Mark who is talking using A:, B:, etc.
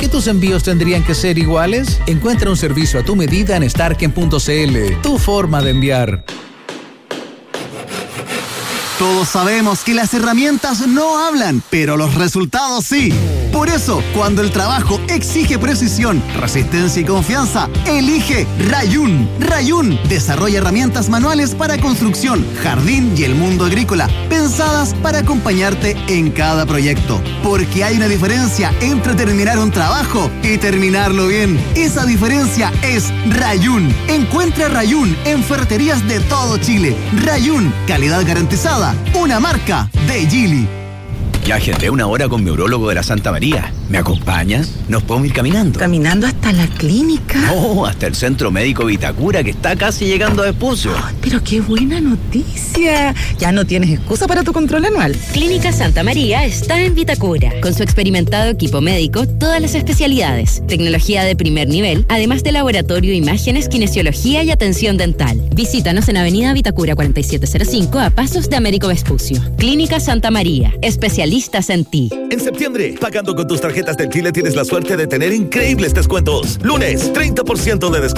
A: qué tus envíos tendrían que ser iguales? Encuentra un servicio a tu medida en Starken.cl. Tu forma de enviar.
B: Todos sabemos que las herramientas no hablan, pero los resultados sí. Por eso, cuando el trabajo exige precisión, resistencia y confianza, elige Rayun. Rayun desarrolla herramientas manuales para construcción, jardín y el mundo agrícola, pensadas para acompañarte en cada proyecto. Porque hay una diferencia entre terminar un trabajo y terminarlo bien. Esa diferencia es Rayun. Encuentra Rayun en ferreterías de todo Chile. Rayun, calidad garantizada. Una marca de Geely.
C: Ya agendé una hora con mi urólogo de la Santa María. ¿Me acompañas? Nos podemos ir caminando.
D: ¿Caminando hasta la clínica?
C: No, hasta el Centro Médico Vitacura, que está casi llegando a Vespucio.
D: Pero qué buena noticia. Ya no tienes excusa para tu control anual.
E: Clínica Santa María está en Vitacura. Con su experimentado equipo médico, todas las especialidades, tecnología de primer nivel, además de laboratorio, imágenes, kinesiología y atención dental. Visítanos en Avenida Vitacura 4705 a pasos de Américo Vespucio. Clínica Santa María, especialistas en ti.
F: En septiembre, pagando con tus tarjetas del Chile tienes la suerte de tener increíbles descuentos. Lunes, 30% de descuento